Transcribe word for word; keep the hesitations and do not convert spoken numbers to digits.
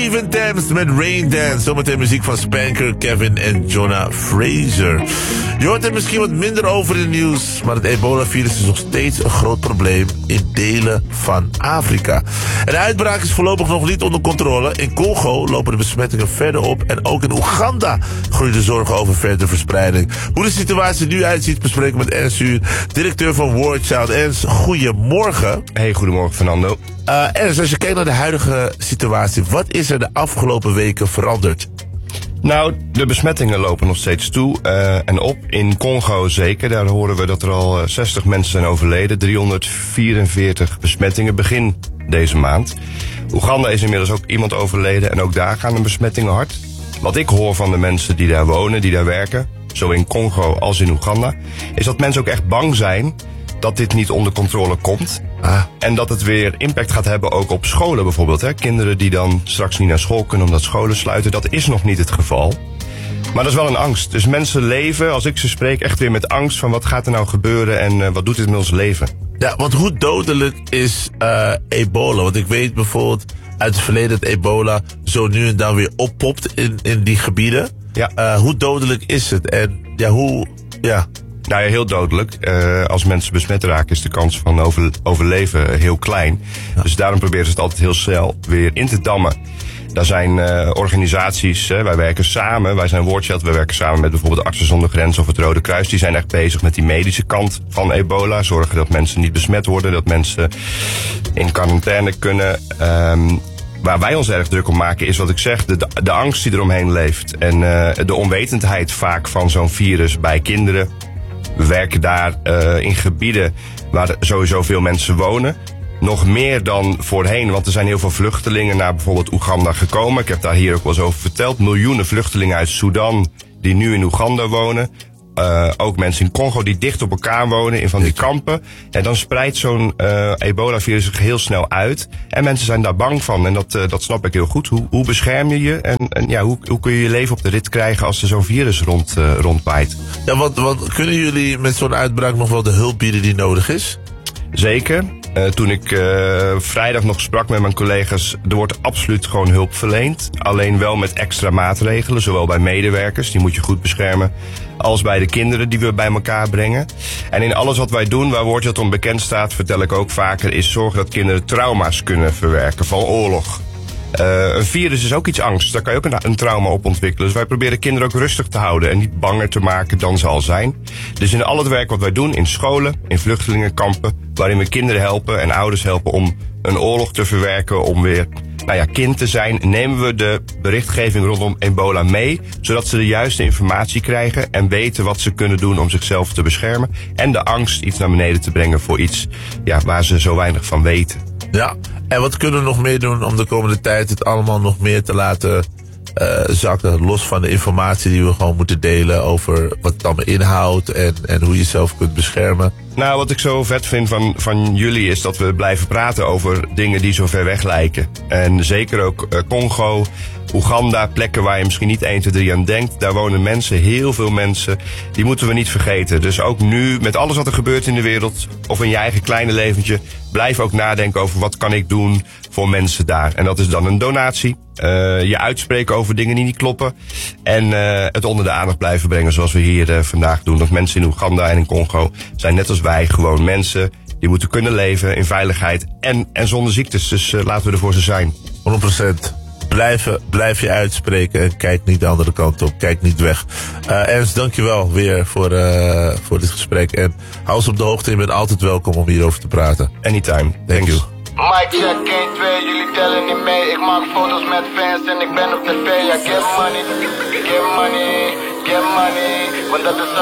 Steven Thames met Rain Dance. Zometeen muziek van Spanker, Kevin en Jonah Fraser. Je hoort er misschien wat minder over in het nieuws, maar het ebola-virus is nog steeds een groot probleem in delen van Afrika. En de uitbraak is voorlopig nog niet onder controle. In Congo lopen de besmettingen verder op en ook in Oeganda groeien de zorgen over verdere verspreiding. Hoe de situatie nu uitziet bespreken met Ernst Uur, directeur van War Child. Ernst, goedemorgen. Hey, goedemorgen Fernando. Uh, Ernst, als je kijkt naar de huidige situatie, wat is er de afgelopen weken veranderd? Nou, de besmettingen lopen nog steeds toe uh, en op. In Congo zeker, daar horen we dat er al zestig mensen zijn overleden. driehonderdvierenveertig besmettingen begin deze maand. Oeganda is inmiddels ook iemand overleden en ook daar gaan de besmettingen hard. Wat ik hoor van de mensen die daar wonen, die daar werken, zo in Congo als in Oeganda, is dat mensen ook echt bang zijn dat dit niet onder controle komt. Ah. En dat het weer impact gaat hebben ook op scholen bijvoorbeeld. Hè? Kinderen die dan straks niet naar school kunnen omdat scholen sluiten. Dat is nog niet het geval. Maar dat is wel een angst. Dus mensen leven, als ik ze spreek, echt weer met angst van wat gaat er nou gebeuren en uh, wat doet dit met ons leven. Ja, want hoe dodelijk is uh, ebola? Want ik weet bijvoorbeeld uit het verleden dat ebola zo nu en dan weer oppopt in, in die gebieden. Ja. Uh, hoe dodelijk is het? En ja, hoe... Ja... Nou ja, heel dodelijk. Uh, als mensen besmet raken is de kans van over, overleven heel klein. Ja. Dus daarom proberen ze het altijd heel snel weer in te dammen. Daar zijn uh, organisaties, hè, wij werken samen, wij zijn War Child, wij werken samen met bijvoorbeeld Artsen zonder Grenzen of het Rode Kruis. Die zijn echt bezig met die medische kant van ebola. Zorgen dat mensen niet besmet worden, dat mensen in quarantaine kunnen. Um, Waar wij ons erg druk om maken is wat ik zeg, de, de angst die eromheen leeft. En uh, de onwetendheid vaak van zo'n virus bij kinderen. We werken daar uh, in gebieden waar sowieso veel mensen wonen. Nog meer dan voorheen, want er zijn heel veel vluchtelingen naar bijvoorbeeld Oeganda gekomen. Ik heb daar hier ook wel eens over verteld. Miljoenen vluchtelingen uit Sudan die nu in Oeganda wonen. Uh, ook mensen in Congo die dicht op elkaar wonen in van die kampen. En dan spreidt zo'n uh, ebola-virus zich heel snel uit. En mensen zijn daar bang van. En dat, uh, dat snap ik heel goed. Hoe, hoe bescherm je je? En, en ja, hoe, hoe kun je je leven op de rit krijgen als er zo'n virus rond, uh, rondwaait? Ja, want, want kunnen jullie met zo'n uitbraak nog wel de hulp bieden die nodig is? Zeker. Uh, toen ik uh, vrijdag nog sprak met mijn collega's, er wordt absoluut gewoon hulp verleend. Alleen wel met extra maatregelen, zowel bij medewerkers, die moet je goed beschermen, als bij de kinderen die we bij elkaar brengen. En in alles wat wij doen, waar War Child om bekend staat, vertel ik ook vaker, is zorgen dat kinderen trauma's kunnen verwerken van oorlog. Uh, een virus is ook iets angst. Daar kan je ook een, een trauma op ontwikkelen. Dus wij proberen kinderen ook rustig te houden en niet banger te maken dan ze al zijn. Dus in al het werk wat wij doen, in scholen, in vluchtelingenkampen, waarin we kinderen helpen en ouders helpen om een oorlog te verwerken, om weer nou ja, kind te zijn, nemen we de berichtgeving rondom ebola mee, zodat ze de juiste informatie krijgen en weten wat ze kunnen doen om zichzelf te beschermen. En de angst iets naar beneden te brengen voor iets ja, waar ze zo weinig van weten. Ja, en wat kunnen we nog meer doen om de komende tijd het allemaal nog meer te laten uh, zakken? Los van de informatie die we gewoon moeten delen over wat het allemaal inhoudt en, en hoe je jezelf kunt beschermen. Nou, wat ik zo vet vind van, van jullie is dat we blijven praten over dingen die zo ver weg lijken. En zeker ook uh, Congo, Oeganda, plekken waar je misschien niet één, twee, drie aan denkt. Daar wonen mensen, heel veel mensen. Die moeten we niet vergeten. Dus ook nu, met alles wat er gebeurt in de wereld, of in je eigen kleine leventje, blijf ook nadenken over wat kan ik doen voor mensen daar. En dat is dan een donatie. Uh, je uitspreken over dingen die niet kloppen. En uh, het onder de aandacht blijven brengen zoals we hier uh, vandaag doen. Want mensen in Oeganda en in Congo zijn net als wij gewoon mensen die moeten kunnen leven in veiligheid en, en zonder ziektes. Dus uh, laten we er voor ze zijn. honderd procent. Blijven, blijf je uitspreken en kijk niet de andere kant op. Kijk niet weg. Uh, Ernst, dankjewel weer voor, uh, voor dit gesprek. En hou ons op de hoogte. Je bent altijd welkom om hierover te praten. Anytime. Thank Thanks. you. Mic check, één, twee, jullie tellen niet mee. Ik maak foto's met fans en ik ben op tv. Ja, get money, get money, get money. Want dat is